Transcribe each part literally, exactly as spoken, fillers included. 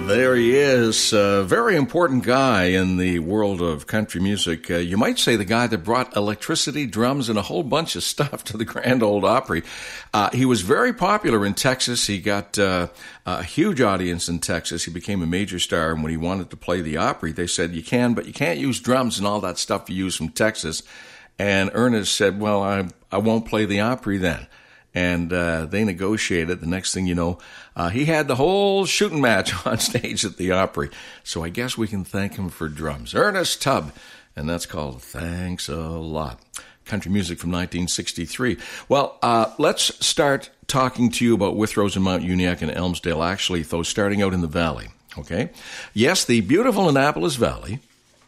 There he is, a very important guy in the world of country music. Uh, you might say the guy that brought electricity, drums, and a whole bunch of stuff to the Grand Ole Opry. Uh, he was very popular in Texas. He got uh, a huge audience in Texas. He became a major star, and when he wanted to play the Opry, they said, you can, but you can't use drums and all that stuff you use from Texas. And Ernest said, well, I, I won't play the Opry then. And uh, they negotiated. The next thing you know, uh, he had the whole shooting match on stage at the Opry. So I guess we can thank him for drums. Ernest Tubb, and that's called Thanks a Lot. Country music from nineteen sixty-three. Well, uh, let's start talking to you about Withrows in Mount Uniacke and Elmsdale, actually, though, starting out in the valley, okay? Yes, the beautiful Annapolis Valley.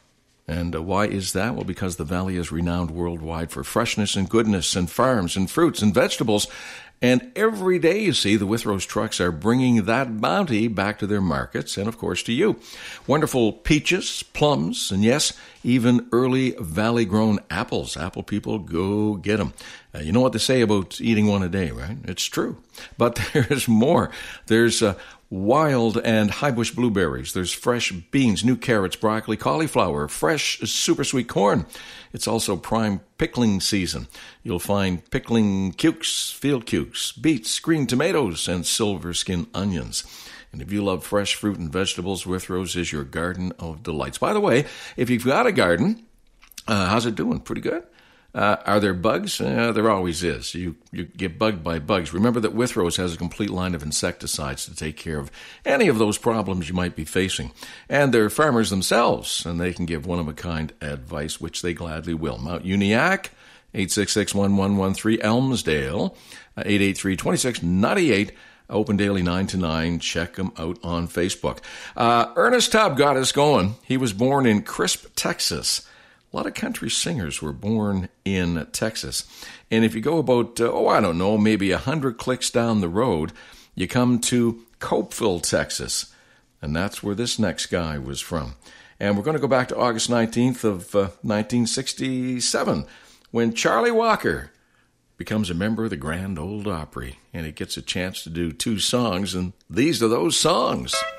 And uh, why is that? Well, because the valley is renowned worldwide for freshness and goodness and farms and fruits and vegetables. And every day, you see, the Withrows trucks are bringing that bounty back to their markets and, of course, to you. Wonderful peaches, plums, and yes, even early valley-grown apples. Apple people, go get them. Uh, you know what they say about eating one a day, right? It's true. But there's more. There's uh, wild and high-bush blueberries. There's fresh beans, new carrots, broccoli, cauliflower, fresh super sweet corn. It's also prime pickling season. You'll find pickling cukes, field cukes, beets, green tomatoes, and silver skin onions. And if you love fresh fruit and vegetables, Withrows is your garden of delights. By the way, if you've got a garden, uh, how's it doing? Pretty good? Uh, are there bugs? Uh, there always is. You you get bugged by bugs. Remember that Withrows has a complete line of insecticides to take care of any of those problems you might be facing. And they're farmers themselves, and they can give one-of-a-kind advice, which they gladly will. Mount Uniacke, eight six six, one one one three. Elmsdale, eight eight three, two six nine eight. Open daily nine to nine. Check them out on Facebook. Uh, Ernest Tubb got us going. He was born in Crisp, Texas. A lot of country singers were born in Texas. And if you go about, uh, oh, I don't know, maybe a hundred clicks down the road, you come to Copeville, Texas. And that's where this next guy was from. And we're going to go back to August nineteenth of uh, nineteen sixty-seven, when Charlie Walker becomes a member of the Grand Ole Opry. And he gets a chance to do two songs, and these are those songs.